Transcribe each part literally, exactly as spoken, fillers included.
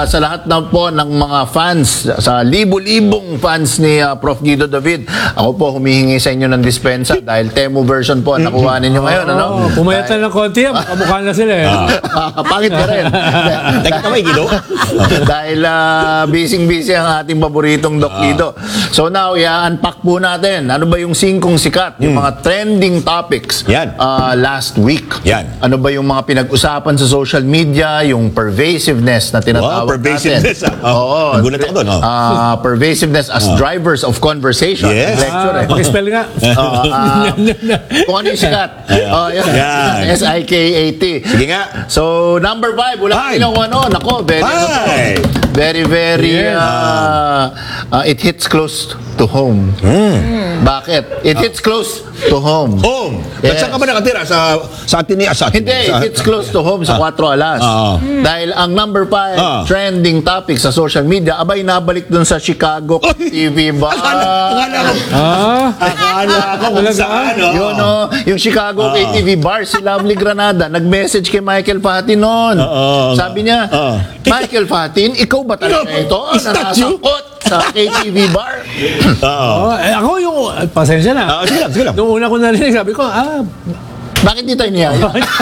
uh, sa lahat na po ng mga fans, sa libo-libong fans ni uh, Prof Guido David, ako po humihingi sa inyo ng dispensa dahil Temu version po ang nakuha ninyo ngayon. Ano? Oh, pumayat na ng konti, makamukha na sila eh. Pangit ka rin. Nakita mo, Guido? Dahil uh, busy-busy ang ating paboritong Doc Guido. So now, i-unpack po natin. Ano ba yung singkong sikat? Yung mga trending topics Yan. uh, last week. Yan. Ano ba yung mga pinag-usapan sa social media? Yung pervasiveness na tinatawag Wow, pervasiveness, natin. ah. Oo. Nagulat ako doon, oh. Uh, pervasiveness as drivers of conversation. Yes. Lecture, Ah, eh. pakispell nga. Uh, uh, kung ano yung sikat. Oh, yan. Yan. S I K A T. Sige nga. So, number five. Wala Five. kang ano. Nako, very, ano to. Five. very, very, Yeah. uh, uh, it hits close to home. Bakit? It hits close to home. Home. Yes. Saan ka ba nakatira? Sa, sa atin niya? Sa atin Hindi, sa, it hits close to home sa Cuatro Alas. Ah. Dahil ang number five Ah. trending topic sa social media, abay nabalik dun sa Chicago T V ba? Akala, akala ko. Ah, Akala ko kung Talaga? saan. Oh. Yun, oh, yung Chicago K T V bar, si Lovely Granada, nag-message kay Michael Fatin noon. Oo. Sabi niya, Oo. Michael Fatin, ikaw ba talaga ito? Is that you? Nasasangkot sa K T V bar? Oo. oh, eh, ako yung, eh, pasensya na. Ah, sige lang, sige lang. Nung una ko narinig, sabi ko, ah, Bakit di tayo niya?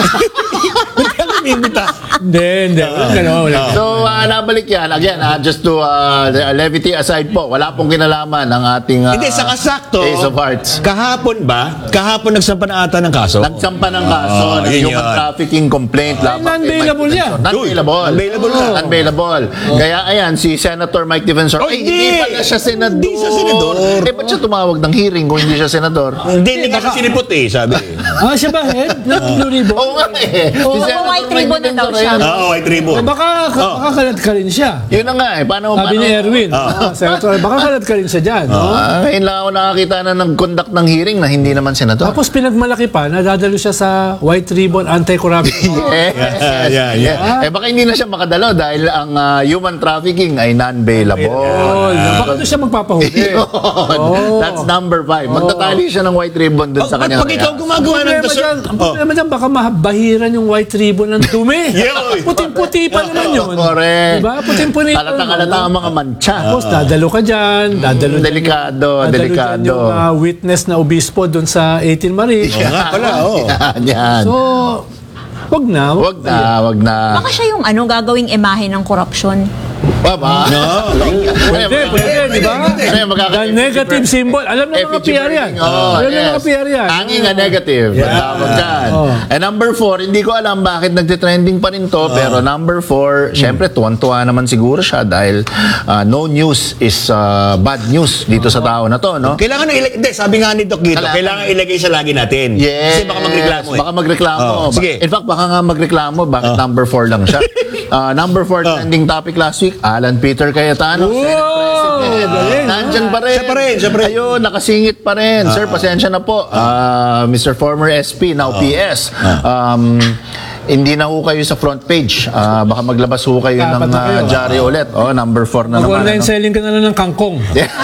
Hindi ka lumimita. hindi, hindi. Ganun, wala. So, uh, nabalik yan. Again, uh, just to uh, the levity aside po, wala pong kinalaman ng ating uh, Hindi, sa kasakto. Ace of Hearts. Kahapon ba? Kahapon nagsampa na ata ng kaso? Nagsampa ng kaso Ah, ng yun human yun. trafficking complaint laban kay non-bailable Mike yan. Defensor. Non-bailable. Unbailable na. Unbailable. Kaya ayan, si Senator Mike Defensor, Oh, ay, hindi. hindi pala siya senador. Hindi siya senador. Eh, ba't siya tumawag ng hearing kung hindi siya senador? Hindi, hindi ka sinipot eh, sabi. Ah, siya ba, head? Ng Blue Ribbon? Oo nga eh. Si Oo, Senator white Mike ribbon na daw Defensor, siya. ayun. Oo, white ribbon. Eh, baka, Oh. baka kalad ka rin siya. Yun na nga eh. Paano, Sabi paano? ni Erwin, ah, Senator, baka kalad ka rin siya dyan. no? Ah, ngayon lang ako nakakita na nag-conduct ng hearing na hindi naman senador. Tapos pinagmalaki pa, nadadalo siya sa White Ribbon Anti-Corruption. Yes. Yeah, yeah, yeah. Eh baka hindi na siya makadalo dahil ang ah, human trafficking ay non-bailable. Oh, baka doon siya magpapahuli. Yun. That's number five. Magtatali siya ng white ribbon dun sa Pag, kanyang pag ikaw kaya. gumagawa ng Problema dyan, ang problema dyan, baka mabahiran yung White Ribbon ng dumi. Yeah. Puting-puti pa naman yun. Correct. Diba? Puting-puti pa Alatang-alata ang mga mancha. Tapos dadalo ka dyan, dadalo dyan Delikado, yung- dadalo delikado. dyan yung ah, witness na obispo doon sa eighteen Marie. Oo nga pala, oo. Yan, yan. So, wag na. Wag na, wag na. Baka siya yung ano, gagawing imahe ng korupsyon. Baba. No. Pwede, pwede, di ba? Ano yung magkaka- The negative symbol. Alam ng mga Effigy P R yan. burning. Oh, Alam ng yes. mga P R yan. Hanging a negative. Matawag dyan. Oh. And number four, hindi ko alam bakit nagtitrending pa rin to, pero number four, syempre, tuwan-tuwa naman siguro siya dahil uh, no news is uh, bad news dito sa tao na to, no? Kailangan na ilagay, hindi, sabi nga ni Doc Guido, Kailangan. kailangan ilagay siya lagi natin. Yes. Kasi baka magreklamo eh. Baka magreklamo. Oh, Ba- sige. In fact, baka nga magreklamo bakit number four lang siya. Uh, number four trending topic last week, Alan Peter Cayetano, Wow! Senate President. Galing, Nandyan pa rin. Siya pa rin, siya pa rin. Ayun, nakasingit pa rin. Sir, pasensya na po. Uh, Mister Former S P, now P S. Um, hindi na ho kayo sa front page. Ah, baka maglabas ho kayo Dapat ng na kayo. uh, Jari ulit. Oh, number four na naman. Mag-online ano? selling ka na lang ng kangkong.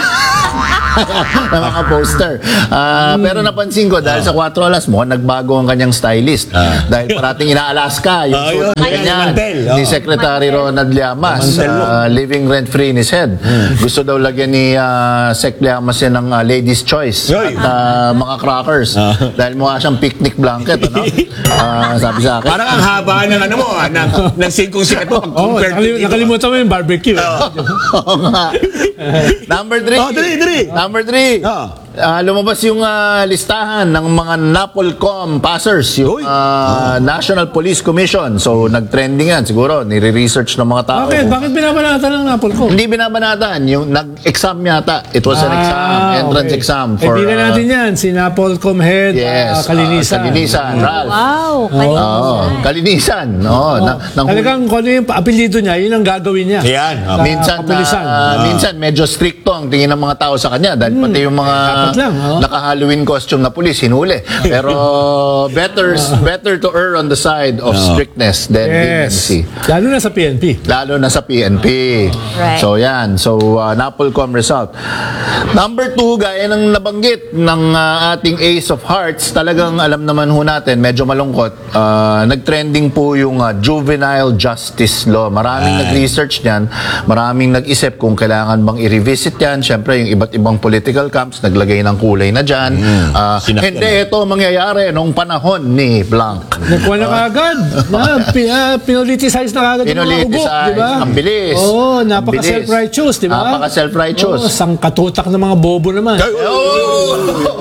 na mga poster. Ah, Pero napansin ko, dahil sa Cuatro Alas mo, nagbago ang kanyang stylist. Dahil parating ina-Alaska, yung Ah, suit yun. na ganyan, Mantel, ni oh. Secretary Ronald Llamas, Mantel mo. ah, living rent-free in his head. Gusto daw lagyan ni uh, Sec Llamas yan ng ah, ladies' choice Yoy. at ah, mga crackers. Dahil mukha siyang picnic blanket. Ano? Ah, sabi sa akin. Parang ang haba ng ano mo, ah, ng, ng singkong sikat mo. Oh, compared to nakali- dito. nakalimutan mo yung barbecue. Oo nga. Number three. Oh, dali, dali. Number three. Ah. Ah, lumabas yung ah, listahan ng mga NAPOLCOM passers, yung Uy. ah, National Police Commission. So, nag-trending yan. Siguro, nire-research ng mga tao. Bakit? Bakit binabanatan ng napol ko? Hindi binabanatan. Yung nag-exam yata. It was an exam. Ah, Entrance okay. exam. Eh, For, bilan ah, natin yan. Si Napolcom Head, Yes. ah, Kalinisan. ah, Kalinisan. Ralph. Wow, Oo. Kalinisan. Oo. Na, nang Talagang kung ano yung apelido niya, yun ang gagawin niya. Yan. Sa ah. minsan, kapulisan. ah, minsan medyo stricto ang tingin ng mga tao sa kanya dahil pati yung mga Dapat lang, oh. naka-Halloween costume na pulis, hinuli. Pero better better to err on the side of strictness than Yes. leniency. Lalo na sa P N P. Lalo na sa P N P. Right. So yan. So uh, Napolcom result. Number two, gaya ng nabanggit ng uh, ating Ace of Hearts, talagang alam naman ho natin, medyo malungkot, uh, nag-trending po yung uh, juvenile justice law. Maraming Ay. nag-research niyan, maraming nag-isip kung kailangan bang i-revisit yan. Siyempre, yung iba't ibang political camps, naglagay ng kulay na dyan. Uh, Sinakyan. hindi, ito mangyayari nung panahon ni Blanc. Nagkuha na kaagad. na, pi, uh, pinoliticize na kaagad yung mga ugo, Pinoliticize, di ba? ang bilis. Oo, Ang napaka bilis. self-righteous, di ba? Napaka self-righteous. Oo, sangkatutak ng mga bobo naman. Oh!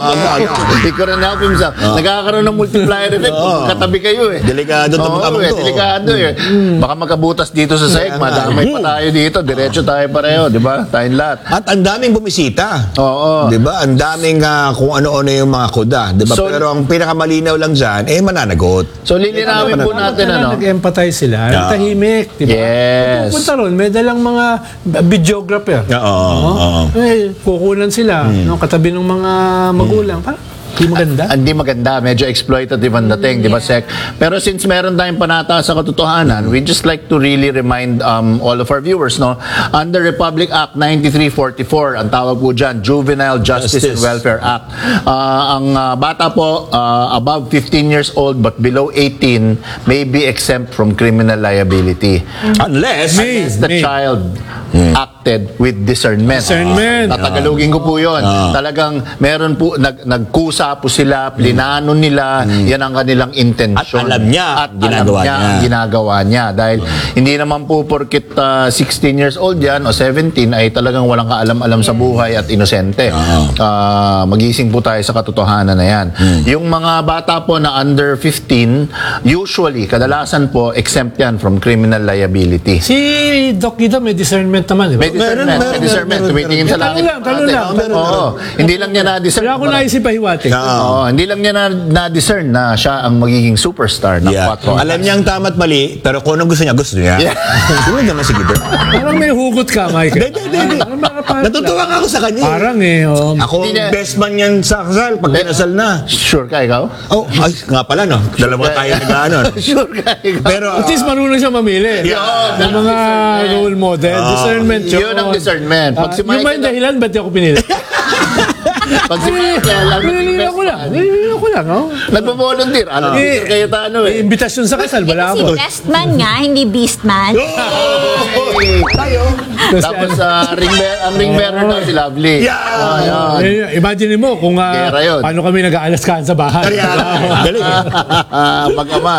Hindi ko rin help himself. Nagkakaroon ng multiplier effect kung katabi kayo eh. Delikado to Oo, magkamang eh, to. delikado eh. Baka magkabutas dito sa sahig, madamay pa tayo dito. Diretso tayo pareho, di ba? Tayong lahat. At ang daming bumisita. Oo. 'Di ba? Ang daming ah, kung ano-ano yung mga kuda, 'di ba? So- Pero ang pinakamalinaw lang diyan eh mananagot. So, lilinawin po natin ano. Nag-empathize sila. Yeah. Tahimik, di ba? Yes. Pupunta ron, may dalang mga videographer. Oo. oo. Eh, kukunan sila, Hmm. no, katabi ng mga magulang. Parang, di maganda. Hindi maganda, medyo exploitative ang dating, di ba, Sek? Pero since meron tayong panata sa katotohanan, we just like to really remind um, all of our viewers, no? Under Republic Act ninety-three forty-four, ang tawag po dyan, Juvenile Justice, and Justice. Welfare Act. Ah, ang ah, bata po, ah, above fifteen years old but below eighteen, may be exempt from criminal liability. Unless May. Unless the May. child acted with discernment. Discernment. Tatagalogin ko po yun. Talagang meron po, nag, nagkusa po sila, plinano nila, yan ang kanilang intensyon. At alam niya At ang ginagawa alam niya. niya. ang ginagawa niya. Dahil hindi naman po porkit uh, sixteen years old yan o seventeen ay talagang walang kaalam-alam sa buhay at inosente. Ah, magising po tayo sa katotohanan na yan. Yung mga bata po na under fifteen, usually, kadalasan po, exempt yan from criminal liability. Si Doc Guido may discernment naman, di ba? May discernment, meron, may discernment. meron, Tumitingin sa meron. langit. Tanong lang, tanong Ate, lang. oo, Oo, hindi lang niya na-discern. Wala akong naisip pahiwatig. Oo, hindi lang niya na- na-discern na siya ang magiging superstar ng Yeah. Quattro. Alam niya ang tama't mali, pero kung anong gusto niya, gusto niya. Yeah. Sunod naman si Gido. Parang may hugot ka, Michael. Hindi, hindi, hindi. Parang mga parang- Natutuwa nga ako sa kanya. eh. Parang eh, oh. Ako, Hindi niya- best man yan sa kasal, pag kinasal na. Sure ka, ikaw? Oh, ay, nga pala, no? Dalawa tayo nag-ano. Sure ka, ikaw? Pero, At least marunong siya mamili. Yeah. Ng mga role model. discernment yun. Yun ang discernment. Pag Ah, si yung ba yung Michael, dahilan, ba't di ako pinili? pag si Michael, ang Pinilino ko lang. Pinilino ko lang, oh. nagpo-volunteer. Ano, Eh, kayo ta ano May eh. imbitasyon sa kasal, wala Si ako. best man nga, hindi beast man. tayo. Tapos ah, ring bearer, ang ring bearer daw si Lovely. Yeah. Ah, yun. Eh, imagine mo kung ah, Gera yun. paano kami nag-aalaskan sa bahay. Galing eh. Mag-ama.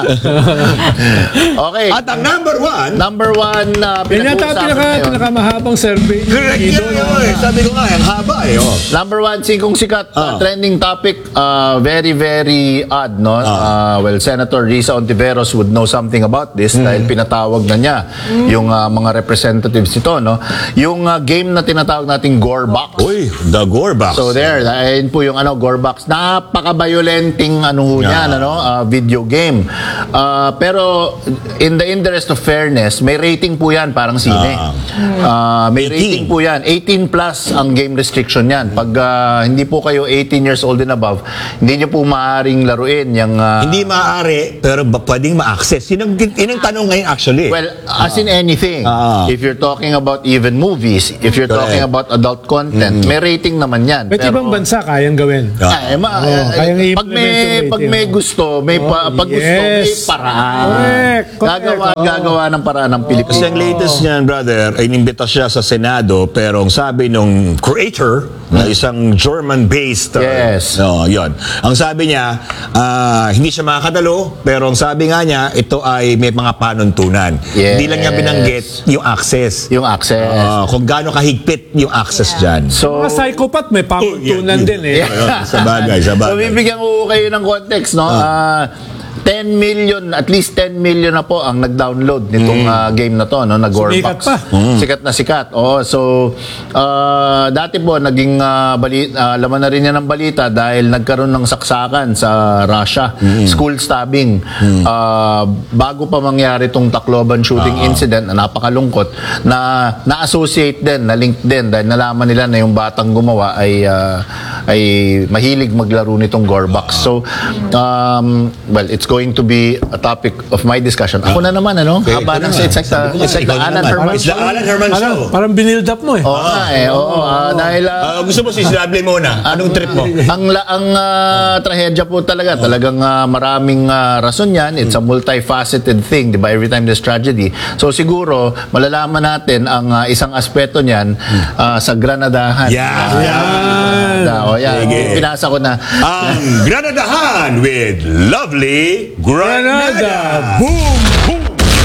Okay. At ang number one, Number one na Yan yata pinag-uusapan pinaka, ngayon. pinakamahabang survey. correct Dito, yan, no? eh. Sabi ko nga, ang haba eh. Oh. Number one, singkong sikat, uh, Ah. trending topic, uh, very, very odd, no? Uh, well, Senator Risa Ontiveros would know something about this dahil pinatawag na niya yung uh, mga representatives nito, no? Yung uh, game na tinatawag nating Gore Box. Uy, the Gore Box. So there, ayun po yung ano, Gore Box. Napaka-violenting ano ho Yeah. niyan, ano, uh, video game. Uh, pero in the interest of fairness, may rating po yan, parang sine. Uh, may eighteen. rating po yan. eighteen plus ang game restriction yan. Pag uh, hindi po kayo eighteen years old and above, hindi nyo po maaaring laruin yung... uh, Hindi maaari, pero ba, pwedeng ma-access. Yun ang, yun ang tanong ngayon actually. Well, as in anything, Ah. if you're talking about even movies, if you're Correct. talking about adult content, may rating naman yan. Ba't Pero- ibang bansa kayang gawin? Ay, ma- Oo, eh, kayang pag may i-implement yung pag rating, may oh. gusto, may pa, Oh, pag gusto may yes. paraan. Correct, correct. Gagawa Oh. gagawa ng paraan ng Kasi Pilipinas. ang latest niyan, brother, ay inimbita siya sa Senado, pero ang sabi nung creator, na isang German-based, uh, Yes. no, yun. Ang sabi niya, ah, hindi siya makakadalo, pero ang sabi nga niya, ito ay may mga panuntunan. Yes. Hindi lang niya binanggit yung access. Yung access. Ah, kung gaano kahigpit yung access dyan. so Mga psychopath may pakuntunan Oh, yeah, din eh. Ayun, sa bagay, sa So bagay. bibigyan ko kayo ng context, no? Ah, ten million, at least ten million na po ang nag-download nitong ah, game na to, no? Nag-Gorebox. Sumikat pa. Sikat na sikat. Oo, so ah, dati po naging ah, bali, ah, laman na rin yan ng balita dahil nagkaroon ng saksakan sa Russia. School stabbing. Ah, bago pa mangyari itong Tacloban shooting incident na napakalungkot na na-associate din, na-link din dahil nalaman nila na yung batang gumawa ay ah, ay mahilig maglaro nitong Gorbox. So, um, well, it's going to be a topic of my discussion. Ako na naman, ano? Okay, Haba ito ng na. it's like the, Sabi ko it's nga, like the ikaw na Alan naman. Herman It's the show. Alan Herman Parang, show. parang binild up mo eh. Oo nga eh, oo. ah, dahil ah, Ah, gusto mo si Slable muna. Anong trip mo? ang la, ang ah, trahedya po talaga, talagang ah, maraming ah, rason yan. It's a multifaceted thing, di ba? Every time there's tragedy. So siguro, malalaman natin ang ah, isang aspeto niyan ah, sa Granadahan. Yeah. Yeah. O, yan. Sige. Pinasa ko na. Ang Granadahan with lovely Granada. Granada. Boom! Boom!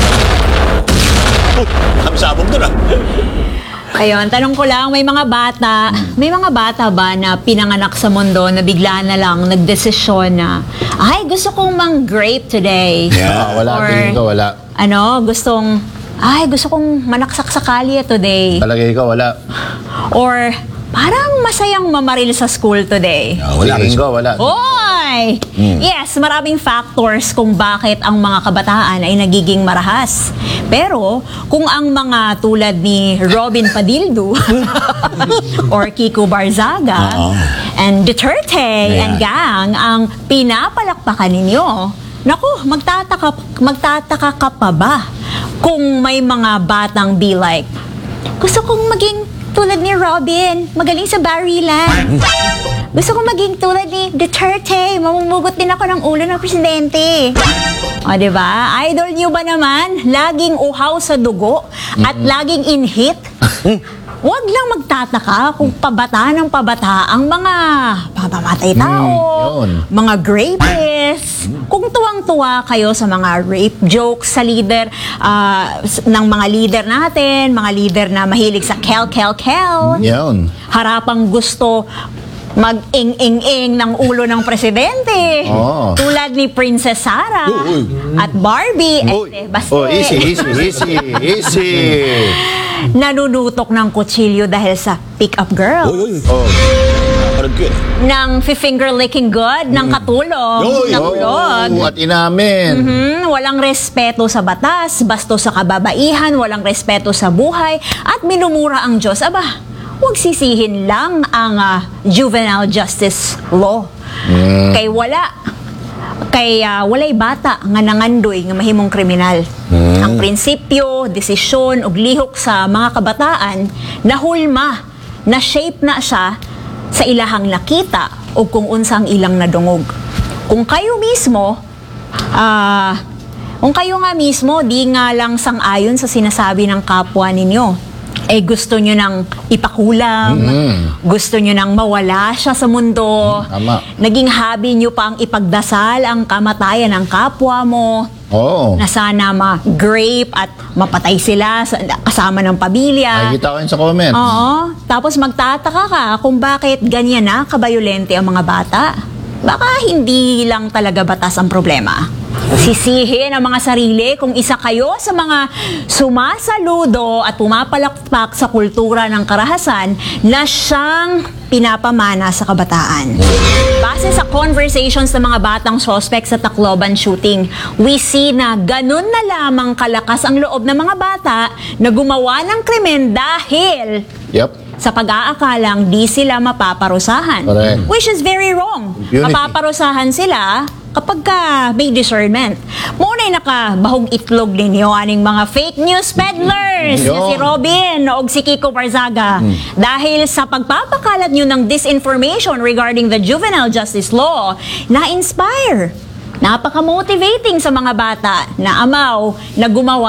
Oh, ang sabog doon ah. Ayun, tanong ko lang, may mga bata, may mga bata ba na pinanganak sa mundo na bigla na lang nagdesisyon na, ay, gusto kong mang-grape today. Ah, wala, Or, tingin ko, wala. Ano, gustong, ay, gusto kong manaksak sa kalye today. Palagay ko, wala. Or, parang masayang mamaril sa school today. Ah, wala Tingin rin. ko, wala. Hoy! Yes, maraming factors kung bakit ang mga kabataan ay nagiging marahas. Pero, kung ang mga tulad ni Robin Padildo or Kiko Barzaga Oo. and Duterte Ayan. and gang ang pinapalakpakan ninyo, naku, magtataka, magtataka ka pa ba kung may mga batang be like, gusto kong maging tulad ni Robin, magaling sa barilan. Gusto kong maging tulad ni Duterte, mamumugot din ako ng ulo ng presidente. O, di ba? Idol niyo ba naman, laging uhaw sa dugo at laging inhit? Huwag lang magtataka kung pabata ng pabata ang mga pamamatay tao, yun. mga grapists. Kung tuwang-tuwa kayo sa mga rape jokes sa leader, ah, s- ng mga leader natin, mga leader na mahilig sa kel, kel, kel, Yun. harapang gusto mag-ing-ing-ing ng ulo ng presidente. Oo. Tulad ni Princess Sarah Uy, at Barbie. Uy. Eh, basta Oh, easy, easy, easy, easy. nanunutok ng kutsilyo dahil sa pick-up girl. Uy, uy. Oh. Parang good. Ng finger licking good, ng katulong, Uy, ng Oh, ulog. at inamin. Hmm, walang respeto sa batas, basto sa kababaihan, walang respeto sa buhay, at minumura ang Diyos. Aba, huwag sisihin lang ang ah, juvenile justice law. Kay wala, kay ah, walay bata nga nangandoy nga mahimong kriminal. Ang prinsipyo, desisyon ug lihok sa mga kabataan nahulma, na shape na siya sa ilahang nakita o kung unsang ilang nadungog. Kung kayo mismo, ah, kung kayo nga mismo, di nga lang sang-ayon sa sinasabi ng kapwa ninyo, eh gusto nyo nang ipakulam, gusto nyo nang mawala siya sa mundo, Tama. naging hobby nyo pang ipagdasal ang kamatayan ng kapwa mo, Oo. na sana ma-grape at mapatay sila sa, kasama ng pamilya. Nakikita ko yun sa comments. Oo. Tapos magtataka ka kung bakit ganyan na kabayolente ang mga bata. Baka hindi lang talaga batas ang problema. Sisihin ang mga sarili kung isa kayo sa mga sumasaludo at pumapalakpak sa kultura ng karahasan na siyang pinapamana sa kabataan. Base sa conversations ng mga batang suspect sa Tacloban shooting, we see na ganun na lamang kalakas ang loob ng mga bata na gumawa ng krimen dahil Yep. sa pag-aakalang di sila mapaparusahan. Correct. Which is very wrong. Unity. Mapaparusahan sila kapag ka may discernment. Muna'y nakabahog itlog ninyo aning mga fake news peddlers Yun. na si Robin o si Kiko Barzaga. Dahil sa pagpapakalat nyo ng disinformation regarding the juvenile justice law, na-inspire. Napaka-motivating sa mga bata na amaw na gumawa